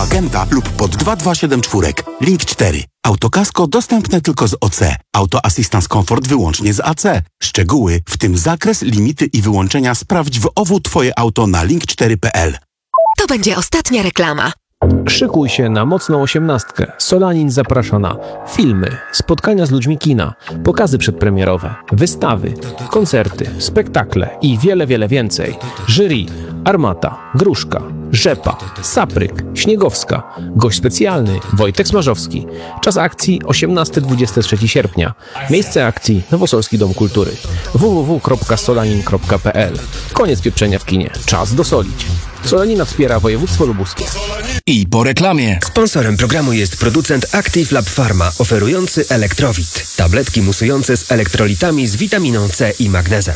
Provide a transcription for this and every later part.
Agenta lub pod 2274. Link 4. Autokasko dostępne tylko z OC. Auto Assistance Comfort wyłącznie z AC. Szczegóły, w tym zakres, limity i wyłączenia sprawdź w OWU Twoje auto na link4.pl. To będzie ostatnia reklama. Szykuj się na mocną 18. Solanin zaprasza na filmy, spotkania z ludźmi kina, pokazy przedpremierowe, wystawy, koncerty, spektakle i wiele, wiele więcej. Jury: Armata, Gruszka, Rzepa, Sapryk, Śniegowska. Gość specjalny: Wojtek Smarzowski. Czas akcji 18-23 sierpnia. Miejsce akcji: Nowosolski Dom Kultury. www.solanin.pl. Koniec pieprzenia w kinie. Czas dosolić. Solanina wspiera województwo lubuskie. I po reklamie. Sponsorem programu jest producent Active Lab Pharma, oferujący Elektrowit. Tabletki musujące z elektrolitami z witaminą C i magnezem.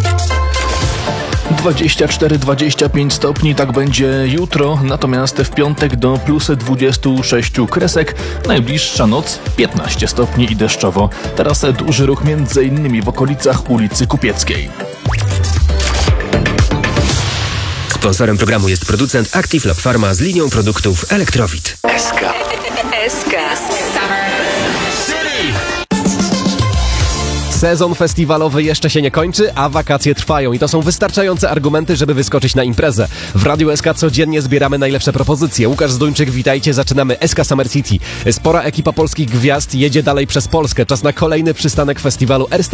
24-25 stopni, tak będzie jutro, natomiast w piątek do plus 26 kresek, najbliższa noc 15 stopni i deszczowo. Teraz duży ruch m.in. w okolicach ulicy Kupieckiej. Sponsorem programu jest producent Active Lab Pharma z linią produktów Elektrowit. SK. Sezon festiwalowy jeszcze się nie kończy, a wakacje trwają i to są wystarczające argumenty, żeby wyskoczyć na imprezę. W Radiu SK codziennie zbieramy najlepsze propozycje. Łukasz Zduńczyk, witajcie, zaczynamy SK Summer City. Spora ekipa polskich gwiazd jedzie dalej przez Polskę. Czas na kolejny przystanek festiwalu Erste